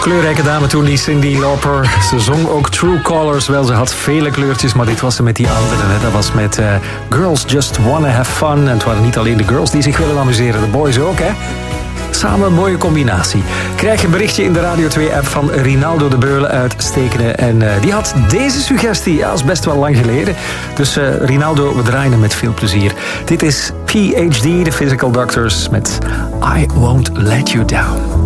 Kleurrijke dame toen, die Cyndi Lauper. Ze zong ook True Colors. Wel, ze had vele kleurtjes, maar dit was ze met die anderen. Hè. Dat was met Girls Just Wanna Have Fun. En het waren niet alleen de girls die zich willen amuseren, de boys ook, hè. Samen een mooie combinatie. Krijg je een berichtje in de Radio 2-app van Rinaldo de Beulen uit Stekenen. En die had deze suggestie. Ja, dat is best wel lang geleden. Dus Rinaldo, we draaien hem met veel plezier. Dit is PhD, de Physical Doctors, met I Won't Let You Down.